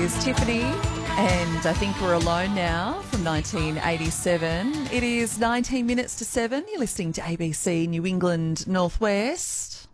is Tiffany, and I think we're alone now from 1987. It is 19 minutes to 7. You're listening to ABC New England Northwest.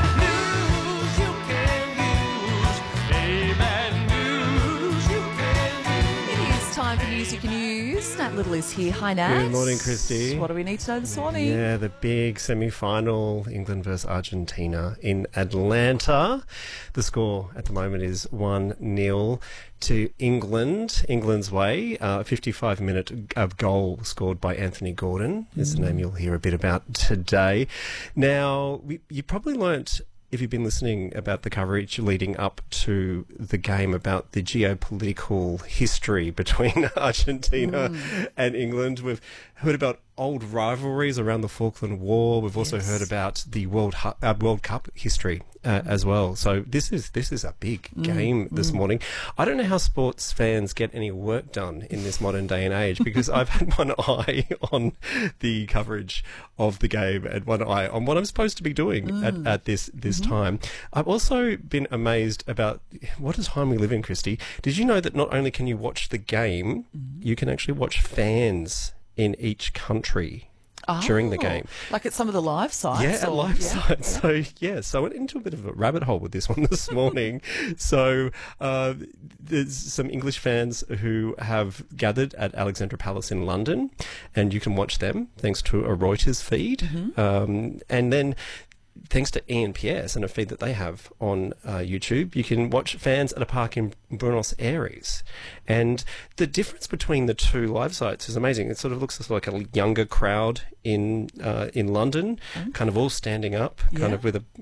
Time for news you can use. Nat Little is here. Hi, Nat. Good morning, Christy. What do we need to know this morning? Yeah, the big semi-final, England versus Argentina in Atlanta. The score at the moment is 1-0 to England. England's way. 55-minute goal scored by Anthony Gordon is the name you'll hear a bit about today. Now, you probably learnt, if you've been listening, about the coverage leading up to the game, about the geopolitical history between Argentina and England. We've heard about old rivalries around the Falkland War. We've also heard about the World Cup history as well. So this is a big game this morning. I don't know how sports fans get any work done in this modern day and age, because I've had one eye on the coverage of the game and one eye on what I'm supposed to be doing at this time. I've also been amazed about what a time we live in, Christy. Did you know that not only can you watch the game, you can actually watch fans in each country during the game? Like at some of the live sites? Yeah, at live sites. So I went into a bit of a rabbit hole with this one this morning. So there's some English fans who have gathered at Alexandra Palace in London, and you can watch them thanks to a Reuters feed. And then thanks to ENPS and a feed that they have on YouTube, you can watch fans at a park in Buenos Aires. And the difference between the two live sites is amazing. It sort of looks like a younger crowd in London, kind of all standing up, kind of with a